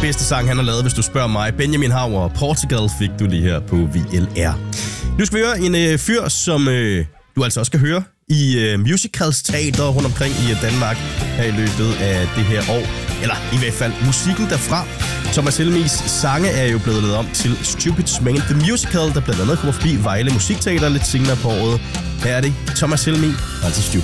bedste sang, han har lavet, hvis du spørger mig. Benjamin Haver, Portugal fik du lige her på VLR. Nu skal vi høre en fyr, som du altså også skal høre i musicals teater rundt omkring i Danmark her i løbet af det her år. Eller i hvert fald musikken derfra. Thomas Helmigs sange er jo blevet lavet om til Stupid Man The Musical, der blandt andet kommer forbi Vejle Musikteater lidt senere på året. Her er det Thomas Helmig, altså Stupid.